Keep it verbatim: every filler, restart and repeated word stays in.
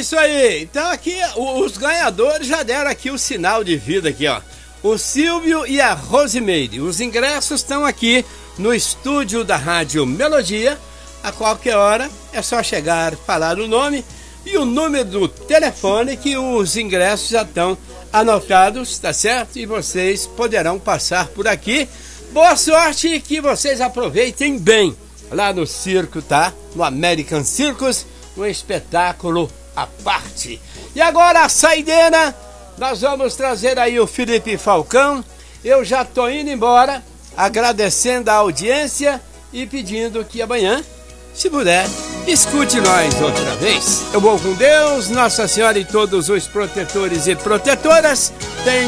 isso aí. Então aqui os ganhadores já deram aqui o sinal de vida aqui, ó. O Silvio e a Rosimeire. Os ingressos estão aqui no estúdio da Rádio Melodia. A qualquer hora é só chegar, falar o nome e o número do telefone, que os ingressos já estão anotados, tá certo? E vocês poderão passar por aqui. Boa sorte e que vocês aproveitem bem lá no circo, tá? No American Circus, um espetáculo à parte. E agora a saideira, nós vamos trazer aí o Felipe Falcão. Eu já tô indo embora, agradecendo a audiência e pedindo que amanhã, se puder, escute nós outra vez. Eu vou com Deus, Nossa Senhora e todos os protetores e protetoras.